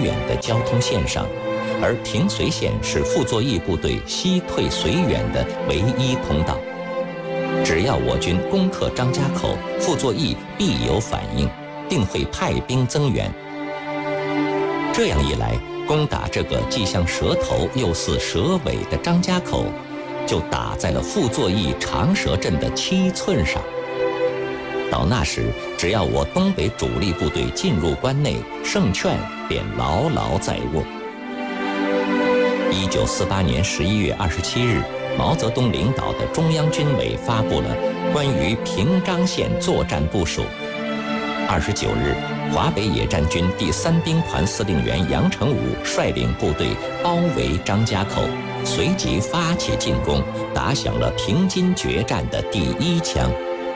远的交通线上，而平绥线是傅作义部队西退绥远的唯一通道。只要我军攻克张家口，傅作义必有反应，定会派兵增援。这样一来，攻打这个既像蛇头又似蛇尾的张家口，就打在了傅作义长蛇阵的7寸上。到那时，只要我东北主力部队进入关内，胜券便牢牢在握。1948年11月27日，毛泽东领导的中央军委发布了关于平张线作战部署。29日，华北野战军第3兵团司令员杨成武率领部队包围张家口，随即发起进攻，打响了平津决战的第1枪。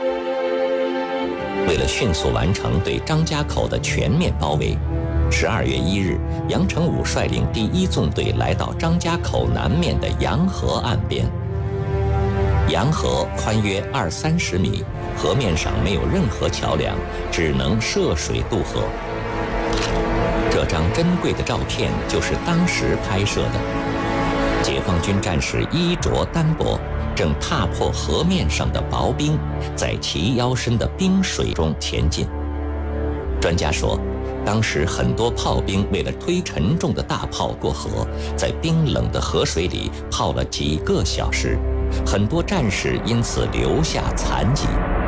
为了迅速完成对张家口的全面包围，12月1日，杨成武率领第1纵队来到张家口南面的洋河岸边。洋河宽约20-30米，河面上没有任何桥梁，只能涉水渡河。这张珍贵的照片就是当时拍摄的。解放军战士衣着单薄，正踏破河面上的薄冰，在齐腰深的冰水中前进。专家说，当时很多炮兵为了推沉重的大炮过河，在冰冷的河水里泡了几个小时，很多战士因此留下残疾。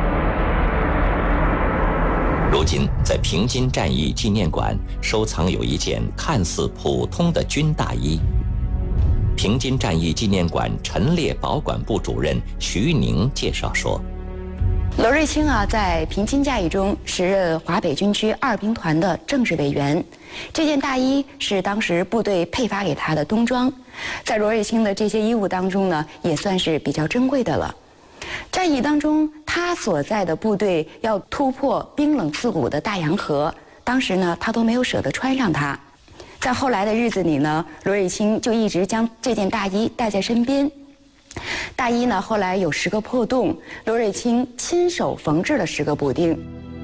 如今，在平津战役纪念馆收藏有一件看似普通的军大衣。平津战役纪念馆陈列保管部主任徐宁介绍说， 罗瑞卿在平津战役中时任华北军区2兵团的政治委员。这件大衣是当时部队配发给他的冬装，在罗瑞卿的这些衣物当中呢，也算是比较珍贵的了。战役当中，他所在的部队要突破冰冷刺骨的大洋河，当时呢，他都没有舍得穿上它。在后来的日子里呢，罗瑞卿就一直将这件大衣带在身边。大衣呢，后来有10个破洞，罗瑞卿亲手缝制了10个补丁。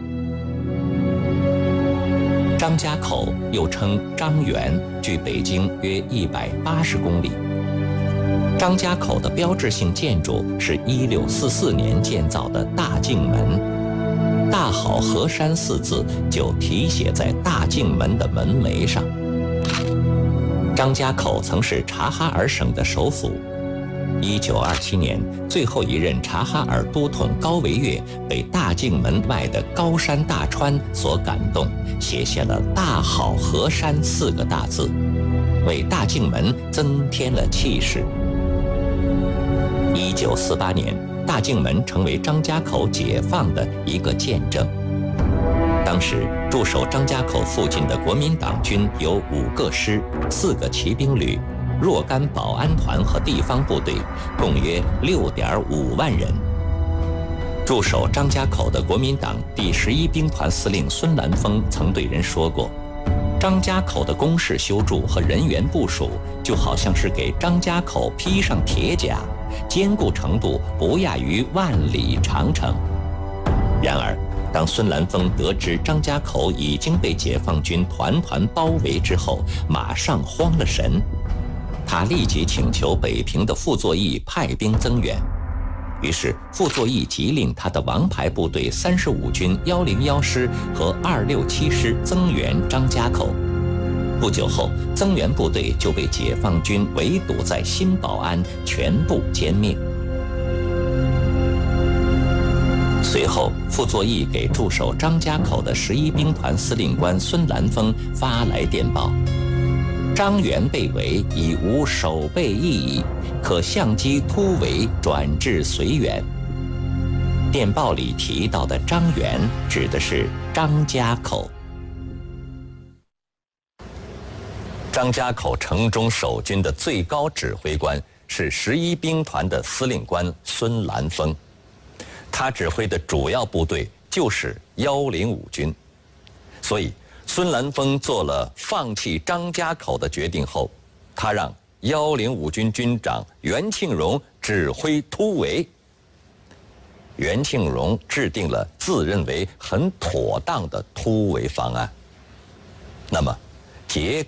张家口又称张园，距北京约180公里。张家口的标志性建筑是1644年建造的大镜门，大好河山4字就题写在大镜门的门楣上。张家口曾是察哈尔省的首府。1927年，最后一任察哈尔都统高维岳被大镜门外的高山大川所感动，写下了“大好河山”4个大字，为大镜门增添了气势。1948年，大镜门成为张家口解放的一个见证。当时驻守张家口附近的国民党军有5个师、4个骑兵旅、若干保安团和地方部队，共约6.5万人。驻守张家口的国民党第11兵团司令孙兰峰曾对人说过，张家口的工事修筑和人员部署，就好像是给张家口披上铁甲，坚固程度不亚于万里长城。然而，当孙兰峰得知张家口已经被解放军团团包围之后，马上慌了神。他立即请求北平的傅作义派兵增援。于是傅作义急令他的王牌部队35军101师和267师增援张家口。不久后，增援部队就被解放军围堵在新保安，全部歼灭。随后，傅作义给驻守张家口的11兵团司令官孙兰峰发来电报：张园被围，已无守备意义，可相机突围转至绥远。电报里提到的张园指的是张家口。张家口城中守军的最高指挥官是11兵团的司令官孙兰峰。他指挥的主要部队就是105军，所以孙兰峰做了放弃张家口的决定后，他让105军军长袁庆荣指挥突围。袁庆荣制定了自认为很妥当的突围方案。那么，结